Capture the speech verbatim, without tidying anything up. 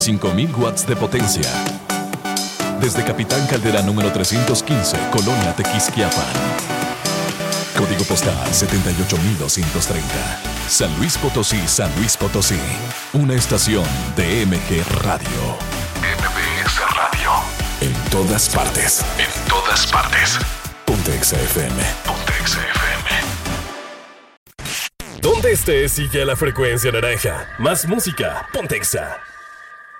cinco mil watts de potencia. Desde Capitán Caldera número trescientos quince, Colonia Tequisquiapan. Código postal setenta y ocho mil doscientos treinta. San Luis Potosí, San Luis Potosí. Una estación de M G Radio. M B S Radio. En todas partes. En todas partes. Ponte Exa F M. Ponte Exa F M. Donde estés, sigue a la frecuencia naranja. Más música, Ponte Exa.